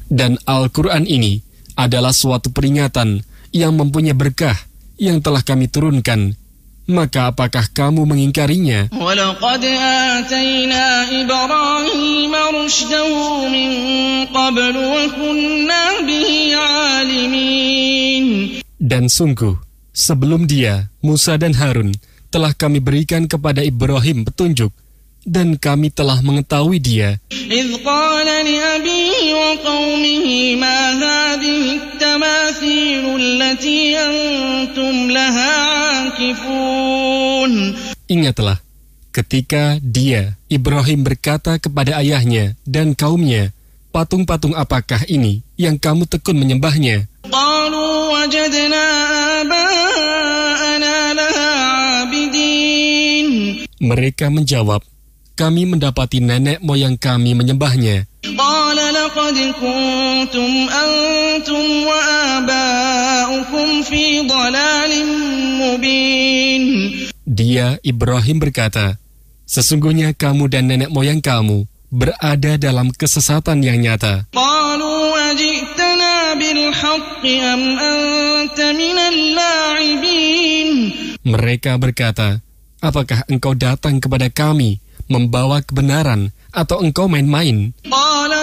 Dan Al-Quran ini adalah suatu peringatan yang mempunyai berkah yang telah kami turunkan. Maka apakah kamu mengingkarinya? وَلَقَدْ آتَيْنَا إِبْرَاهِيمَ رُشْدَهُ مِنْ قَبْلُ وَكُنَّا بِهِ عَالِمِينَ. Dan sungguh, sebelum dia, Musa dan Harun, telah kami berikan kepada Ibrahim petunjuk, dan kami telah mengetahui dia. إِذْ قَالَ لِأَبِيهِ وَقَوْمِهِ مَا هَذِهِ التَّمَاثِيلُ الَّتِي أَنْتُمْ لَهَا عَاكِفُونَ. Ingatlah, ketika dia, Ibrahim, berkata kepada ayahnya dan kaumnya, patung-patung apakah ini yang kamu tekun menyembahnya? قَالُوا وَجَدْنَا آبَاءَنَا لَهَا عَابِدِينَ. Mereka menjawab, kami mendapati nenek moyang kami menyembahnya. قَالَ لَقَدْ كُنْتُمْ أَنْتُمْ وَآبَاؤُكُمْ فِي ضَلَالٍ مُبِينٍ. Dia, Ibrahim, berkata, sesungguhnya kamu dan nenek moyang kamu berada dalam kesesatan yang nyata. قَالُوا أَجِئْتَنَا بِالْحَقِّ أَمْ أَنْتَ مِنَ اللاعبين. Mereka berkata, apakah engkau datang kepada kami membawa kebenaran atau engkau main-main?